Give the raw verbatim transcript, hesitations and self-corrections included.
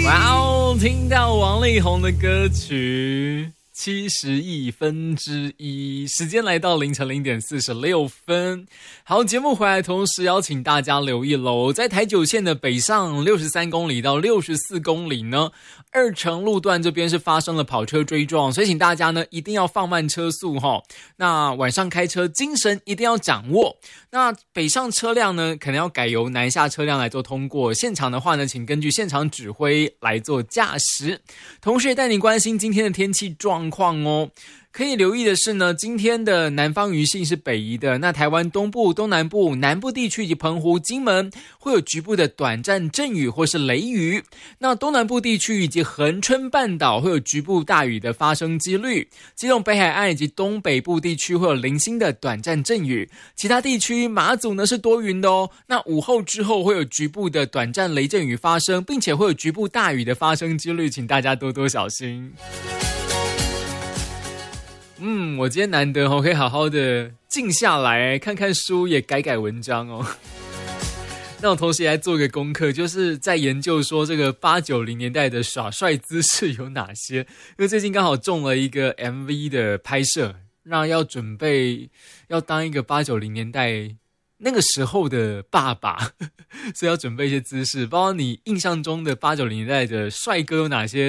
哇哦，听到王力宏的歌曲七十亿分之一，时间来到凌晨零点四十六分。好，节目回来，同时邀请大家留意喽，在台九线的北上六十三公里到六十四公里呢，二城路段这边是发生了跑车追撞，所以请大家呢一定要放慢车速齁。那晚上开车精神一定要掌握。那北上车辆呢，可能要改由南下车辆来做通过。现场的话呢，请根据现场指挥来做驾驶。同时也带你关心今天的天气状况哦。可以留意的是呢，今天的南方雨系是北移的，那台湾东部、东南部、南部地区以及澎湖、金门会有局部的短暂阵雨或是雷雨，那东南部地区以及恒春半岛会有局部大雨的发生几率，基隆北海岸以及东北部地区会有零星的短暂阵雨，其他地区马祖呢是多云的哦，那午后之后会有局部的短暂雷阵雨发生，并且会有局部大雨的发生几率，请大家多多小心。嗯，我今天难得哦，可以好好的静下来看看书，也改改文章哦。那我同时也来做一个功课，就是在研究说这个八九零年代的耍帅姿势有哪些。因为最近刚好中了一个 M V 的拍摄，那要准备要当一个八九零年代那个时候的爸爸，所以要准备一些姿势。包括你印象中的八九零年代的帅哥有哪些？